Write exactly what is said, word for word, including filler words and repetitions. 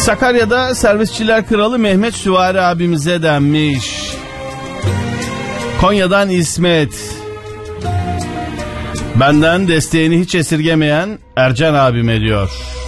Sakarya'da servisçiler kralı Mehmet Süvari abimize denmiş. Konya'dan İsmet. Benden desteğini hiç esirgemeyen Ercan abime diyor.